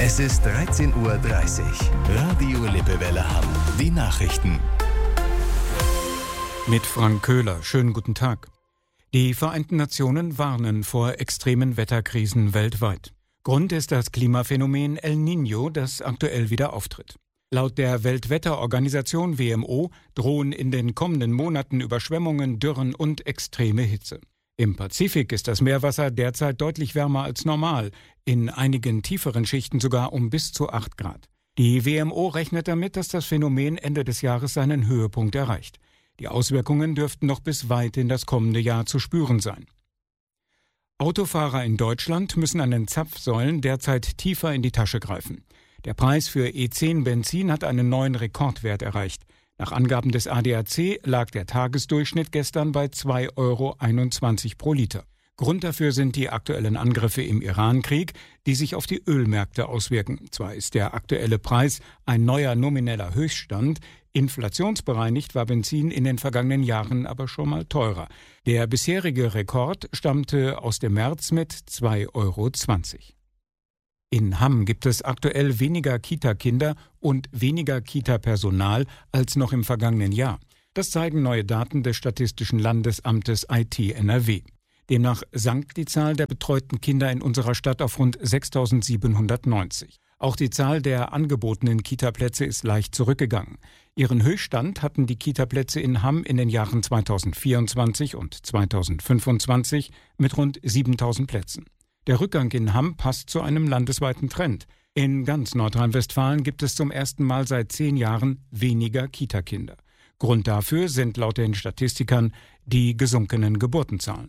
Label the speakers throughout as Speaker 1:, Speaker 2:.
Speaker 1: Es ist 13:30 Uhr. Radio Lippewelle Hamm. Die Nachrichten.
Speaker 2: Mit Frank Köhler. Schönen guten Tag. Die Vereinten Nationen warnen vor extremen Wetterkrisen weltweit. Grund ist das Klimaphänomen El Niño, das aktuell wieder auftritt. Laut der Weltwetterorganisation WMO drohen in den kommenden Monaten Überschwemmungen, Dürren und extreme Hitze. Im Pazifik ist das Meerwasser derzeit deutlich wärmer als normal, in einigen tieferen Schichten sogar um bis zu 8 Grad. Die WMO rechnet damit, dass das Phänomen Ende des Jahres seinen Höhepunkt erreicht. Die Auswirkungen dürften noch bis weit in das kommende Jahr zu spüren sein. Autofahrer in Deutschland müssen an den Zapfsäulen derzeit tiefer in die Tasche greifen. Der Preis für E10-Benzin hat einen neuen Rekordwert erreicht. Nach Angaben des ADAC lag der Tagesdurchschnitt gestern bei 2,21 € pro Liter. Grund dafür sind die aktuellen Angriffe im Iran-Krieg, die sich auf die Ölmärkte auswirken. Zwar ist der aktuelle Preis ein neuer nomineller Höchststand, inflationsbereinigt war Benzin in den vergangenen Jahren aber schon mal teurer. Der bisherige Rekord stammte aus dem März mit 2,20 €. In Hamm gibt es aktuell weniger Kita-Kinder und weniger Kita-Personal als noch im vergangenen Jahr. Das zeigen neue Daten des Statistischen Landesamtes IT NRW. Demnach sank die Zahl der betreuten Kinder in unserer Stadt auf rund 6.790. Auch die Zahl der angebotenen Kita-Plätze ist leicht zurückgegangen. Ihren Höchststand hatten die Kita-Plätze in Hamm in den Jahren 2024 und 2025 mit rund 7.000 Plätzen. Der Rückgang in Hamm passt zu einem landesweiten Trend. In ganz Nordrhein-Westfalen gibt es zum ersten Mal seit 10 Jahren weniger Kita-Kinder. Grund dafür sind laut den Statistikern die gesunkenen Geburtenzahlen.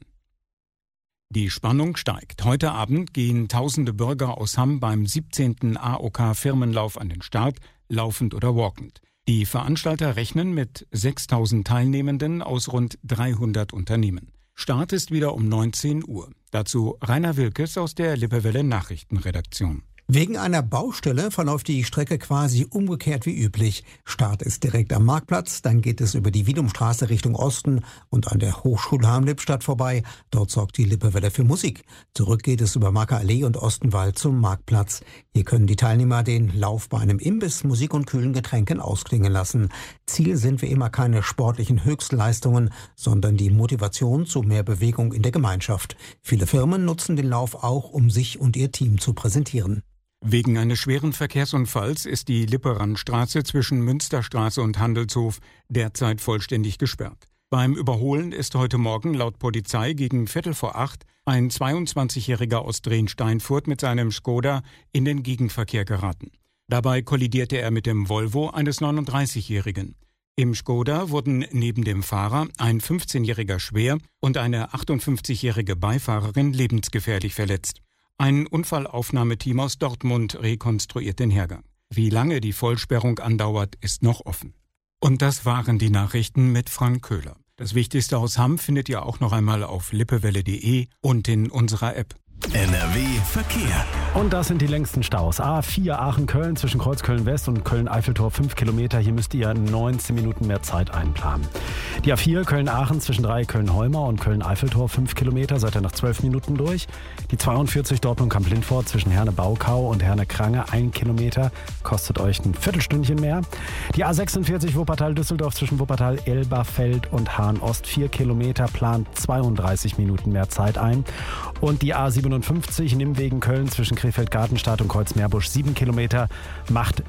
Speaker 2: Die Spannung steigt. Heute Abend gehen tausende Bürger aus Hamm beim 17. AOK-Firmenlauf an den Start, laufend oder walkend. Die Veranstalter rechnen mit 6.000 Teilnehmenden aus rund 300 Unternehmen. Start ist wieder um 19 Uhr. Dazu Rainer Wilkes aus der Lippewelle Nachrichtenredaktion.
Speaker 3: Wegen einer Baustelle verläuft die Strecke quasi umgekehrt wie üblich. Start ist direkt am Marktplatz, dann geht es über die Wiedumstraße Richtung Osten und an der Hochschule Hamm-Lippstadt vorbei. Dort sorgt die Lippewelle für Musik. Zurück geht es über Marker Allee und Ostenwald zum Marktplatz. Hier können die Teilnehmer den Lauf bei einem Imbiss, Musik und kühlen Getränken ausklingen lassen. Ziel sind wie immer keine sportlichen Höchstleistungen, sondern die Motivation zu mehr Bewegung in der Gemeinschaft. Viele Firmen nutzen den Lauf auch, um sich und ihr Team zu präsentieren.
Speaker 2: Wegen eines schweren Verkehrsunfalls ist die Lipperandstraße zwischen Münsterstraße und Handelshof derzeit vollständig gesperrt. Beim Überholen ist heute Morgen laut Polizei gegen 7:45 ein 22-Jähriger aus Drehn-Steinfurt mit seinem Skoda in den Gegenverkehr geraten. Dabei kollidierte er mit dem Volvo eines 39-Jährigen. Im Skoda wurden neben dem Fahrer ein 15-Jähriger schwer und eine 58-jährige Beifahrerin lebensgefährlich verletzt. Ein Unfallaufnahmeteam aus Dortmund rekonstruiert den Hergang. Wie lange die Vollsperrung andauert, ist noch offen. Und das waren die Nachrichten mit Frank Köhler. Das Wichtigste aus Hamm findet ihr auch noch einmal auf lippewelle.de und in unserer App.
Speaker 1: NRW Verkehr.
Speaker 4: Und das sind die längsten Staus. A4 Aachen-Köln zwischen Kreuzköln-West und Köln-Eiffeltor 5 Kilometer. Hier müsst ihr 19 Minuten mehr Zeit einplanen. Die A4 Köln-Aachen zwischen 3 Köln-Holmer und Köln-Eiffeltor 5 Kilometer. Seid ihr nach 12 Minuten durch. Die 42 Dortmund-Kamp-Lindfort zwischen Herne-Baukau und Herne-Krange 1 Kilometer. Kostet euch ein Viertelstündchen mehr. Die A46 Wuppertal-Düsseldorf zwischen Wuppertal-Elberfeld und Hahn-Ost 4 Kilometer. Plant 32 Minuten mehr Zeit ein. Und die A57 Nimwegen-Köln zwischen Krefeld-Gartenstadt und Kreuz-Meerbusch 7 Kilometer macht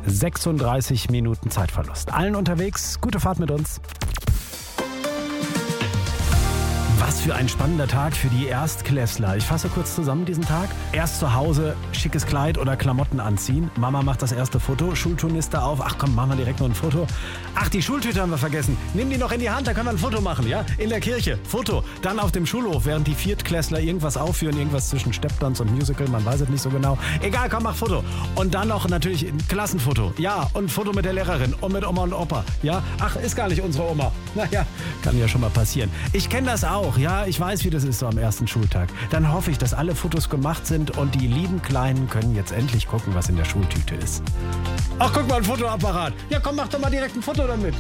Speaker 4: 36 Minuten Zeitverlust. Allen unterwegs, gute Fahrt mit uns. Was für ein spannender Tag für die Erstklässler. Ich fasse kurz zusammen diesen Tag. Erst zu Hause schickes Kleid oder Klamotten anziehen. Mama macht das erste Foto, Schulturniste auf. Ach komm, machen wir direkt noch ein Foto. Ach, die Schultüte haben wir vergessen. Nimm die noch in die Hand, da können wir ein Foto machen, ja? In der Kirche, Foto. Dann auf dem Schulhof, während die Viertklässler irgendwas aufführen, irgendwas zwischen Stepptanz und Musical, man weiß es nicht so genau. Egal, komm, mach Foto. Und dann noch natürlich ein Klassenfoto. Ja, und ein Foto mit der Lehrerin und mit Oma und Opa. Ja, ach, ist gar nicht unsere Oma. Naja, kann ja schon mal passieren. Ich kenne das auch. Ja, ich weiß, wie das ist so am ersten Schultag. Dann hoffe ich, dass alle Fotos gemacht sind und die lieben Kleinen können jetzt endlich gucken, was in der Schultüte ist. Ach, guck mal, ein Fotoapparat. Ja, komm, mach doch mal direkt ein Foto damit.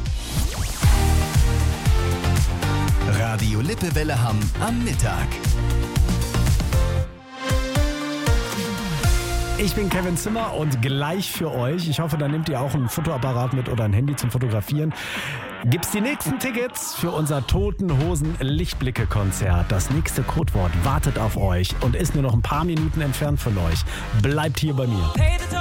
Speaker 1: Radio Lippewelle Hamm am Mittag.
Speaker 4: Ich bin Kevin Zimmer und gleich für euch, ich hoffe, da nehmt ihr auch ein Fotoapparat mit oder ein Handy zum Fotografieren, gibt's die nächsten Tickets für unser Toten Hosen Lichtblicke-Konzert. Das nächste Codewort wartet auf euch und ist nur noch ein paar Minuten entfernt von euch. Bleibt hier bei mir.